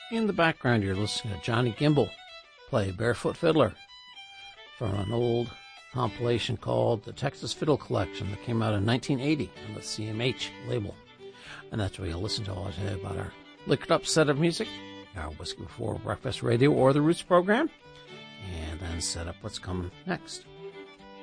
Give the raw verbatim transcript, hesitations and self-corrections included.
In the background, you're listening to Johnny Gimbel play Barefoot Fiddler from an old compilation called the Texas Fiddle Collection that came out in nineteen eighty on the C M H label. And that's where you'll listen to all today about our liquored up set of music, our Whiskey Before Breakfast Radio or the Roots program, and then set up what's coming next.